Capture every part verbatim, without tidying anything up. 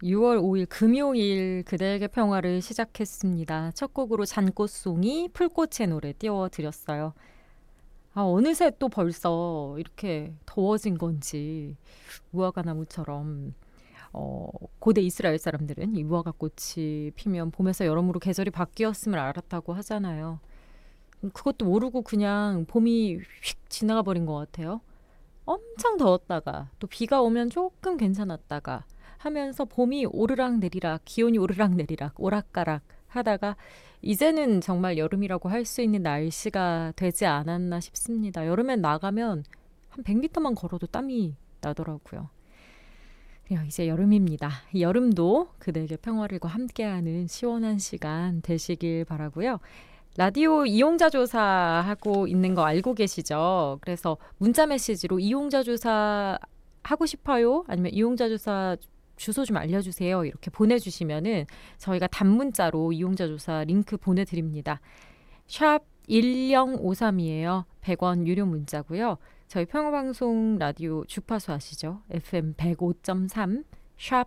유월 오일 금요일 그대에게 평화를 시작했습니다. 첫 곡으로 잔꽃송이 풀꽃의 노래 띄워드렸어요. 아, 어느새 또 벌써 이렇게 더워진 건지 무화과 나무처럼 어, 고대 이스라엘 사람들은 이 무화과 꽃이 피면 봄에서 여름으로 계절이 바뀌었음을 알았다고 하잖아요. 그것도 모르고 그냥 봄이 휙 지나가 버린 것 같아요. 엄청 더웠다가 또 비가 오면 조금 괜찮았다가 하면서 봄이 오르락 내리락, 기온이 오르락 내리락, 오락가락 하다가 이제는 정말 여름이라고 할 수 있는 날씨가 되지 않았나 싶습니다. 여름엔 나가면 한 백 미터만 걸어도 땀이 나더라고요. 그냥 이제 여름입니다. 여름도 그대에게 평화를과 함께하는 시원한 시간 되시길 바라고요. 라디오 이용자 조사하고 있는 거 알고 계시죠? 그래서 문자 메시지로 이용자 조사 하고 싶어요? 아니면 이용자 조사 주소 좀 알려주세요. 이렇게 보내주시면은 저희가 단문자로 이용자 조사 링크 보내드립니다. 샵 일공오삼이에요. 백 원 유료 문자고요. 저희 평화방송 라디오 주파수 아시죠? 에프엠 백오 점 삼 샵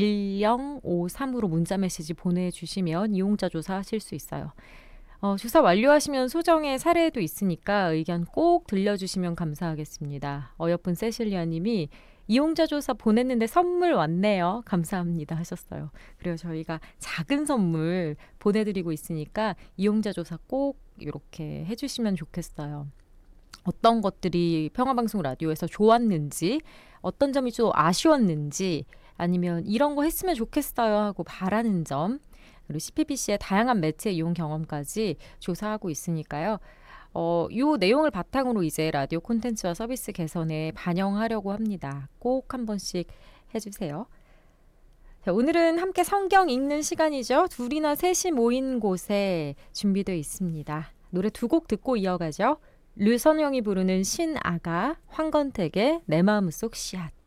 일공오삼으로 문자 메시지 보내주시면 이용자 조사 하실 수 있어요. 어, 조사 완료하시면 소정의 사례도 있으니까 의견 꼭 들려주시면 감사하겠습니다. 어여쁜 세실리아 님이 이용자 조사 보냈는데 선물 왔네요. 감사합니다 하셨어요. 그리고 저희가 작은 선물 보내드리고 있으니까 이용자 조사 꼭 이렇게 해주시면 좋겠어요. 어떤 것들이 평화방송 라디오에서 좋았는지, 어떤 점이 좀 아쉬웠는지, 아니면 이런 거 했으면 좋겠어요 하고 바라는 점, 그리고 씨피비씨의 다양한 매체 이용 경험까지 조사하고 있으니까요. 어, 이 내용을 바탕으로 이제 라디오 콘텐츠와 서비스 개선에 반영하려고 합니다. 꼭 한 번씩 해주세요. 자, 오늘은 함께 성경 읽는 시간이죠. 둘이나 셋이 모인 곳에 준비되어 있습니다. 노래 두 곡 듣고 이어가죠. 류선영이 부르는 신아가, 황건택의 내 마음속 씨앗.